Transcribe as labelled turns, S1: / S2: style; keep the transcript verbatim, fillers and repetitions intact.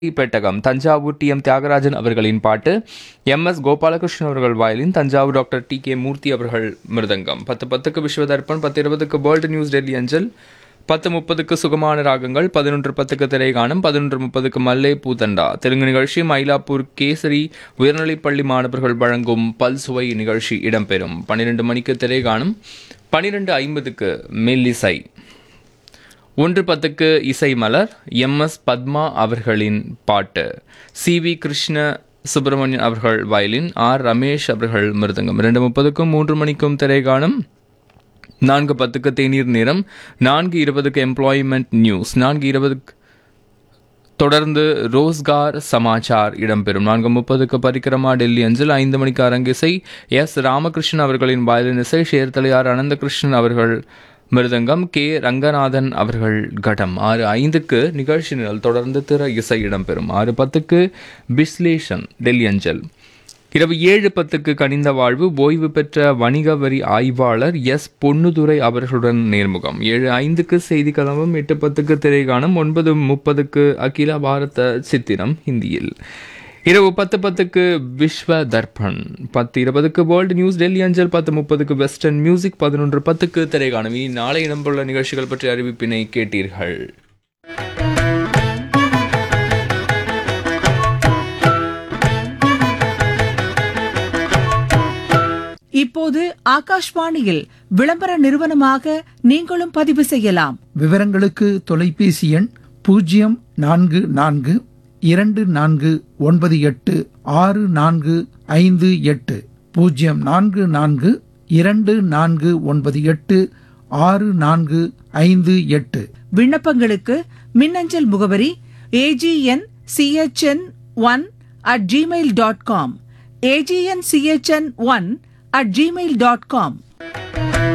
S1: பெட்டகம் Thanjavur D M Thiagarajan அவர்களின் பாட்டு, எம் எஸ் கோபாலகிருஷ்ணன் அவர்கள் violin, Thanjavur doctor D K மூர்த்தி அவர்கள் மிருதங்கம். பத்து பத்துக்கு விஸ்வதர்ப்பன், பத்து இருபதுக்கு வேர்ல்டு நியூஸ் டெல்லி அஞ்சல், பத்து முப்பதுக்கு சுகமான ராகங்கள், பதினொன்று பத்துக்கு திரைகானம், பதினொன்று முப்பதுக்கு மல்லே பூதண்டா தெலுங்கு நிகழ்ச்சி, மயிலாப்பூர் கேசரி உயர்நிலைப்பள்ளி மாணவர்கள் வழங்கும் பல்சுவை நிகழ்ச்சி இடம்பெறும். பன்னிரெண்டு மணிக்கு திரைகானம், பன்னிரெண்டு ஐம்பதுக்கு மெல்லிசை, ஒன்று பத்துக்கு இசை மலர், எம் எஸ் பத்மா அவர்களின் பாட்டு, சி வி கிருஷ்ண சுப்பிரமணியன் அவர்கள் வயலின், ஆர் ரமேஷ் அவர்கள் மிருதங்கம். இரண்டு முப்பதுக்கும் மூன்று மணிக்கும் திரைகானம், நான்கு பத்துக்கு தேநீர் நேரம், நான்கு இருபதுக்கு எம்ப்ளாய்மெண்ட் நியூஸ், நான்கு இருபதுக்கு தொடர்ந்து ரோஸ்கார் சமாச்சார் இடம்பெறும். நான்கு முப்பதுக்கு பரிக்கிரமா டெல்லி அஞ்சல், ஐந்து மணிக்கு அரங்கிசை, எஸ் ராமகிருஷ்ணன் அவர்களின் வயலின் இசை, சேர்த்தலையார் அனந்தகிருஷ்ணன் அவர்கள் மிருதங்கம், கே ரங்கநாதன் அவர்கள் கடம். ஆறு ஐந்துக்கு நிகழ்ச்சி நிரல், தொடர்ந்து திற இசை இடம்பெறும். ஆறு பத்துக்கு விஸ்லேஷன் டெல்லி அஞ்சல், இரவு ஏழு பத்துக்கு கனிந்த வாழ்வு ஓய்வு பெற்ற வணிக வரி ஆய்வாளர் எஸ் பொன்னுதுரை அவர்களுடன் நேர்முகம். ஏழு ஐந்துக்கு செய்தி கலம்பம், எட்டு பத்துக்கு திரைகானம், ஒன்பது முப்பதுக்கு அகில பாரத சித்திரம் ஹிந்தியில், இரவு பத்து பத்துக்கு விஸ்வ தர்ப்பன், பத்து இருபதுக்கு வேர்ல்டு நியூஸ் டெல்லி அஞ்சல், பத்து முப்பதுக்கு வெஸ்டர்ன் மியூசிக், பதினொன்று பத்துக்கு திரைகானம். இனி நாளை இடம்பெறுள்ள நிகழ்ச்சிகள் பற்றிய அறிவிப்பினை கேட்டீர்கள்.
S2: இப்போது ஆகாஷ்வாணியில் விளம்பர நிறுவனமாக நீங்களும் பதிவு செய்யலாம்.
S3: விவரங்களுக்கு தொலைபேசி எண் பூஜ்ஜியம் நான்கு நான்கு இரண்டு நான்கு ஒன்பது எட்டு ஆறு நான்கு ஐந்து எட்டு, பூஜ்ஜியம் நான்கு நான்கு இரண்டு நான்கு ஒன்பது எட்டு ஆறு நான்கு ஐந்து எட்டு.
S2: விண்ணப்பங்களுக்கு மின்னஞ்சல் முகவரி AGN CHN one at Gmail dot com, AGN CHN one at Gmail dot com.